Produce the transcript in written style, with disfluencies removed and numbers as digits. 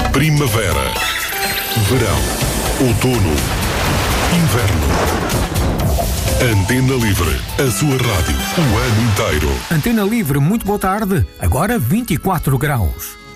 Primavera, verão, outono, inverno. Antena Livre, a sua rádio, o ano inteiro. Antena Livre, muito boa tarde. Agora 24 graus.